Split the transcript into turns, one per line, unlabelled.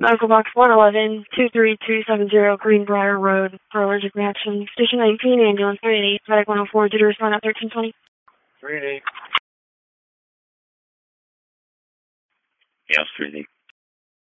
Medical Box 111-23270 Greenbrier Road for allergic reaction. Station 19, ambulance 388, medic 104, due to respond at 1320.
388.
Yes, 388.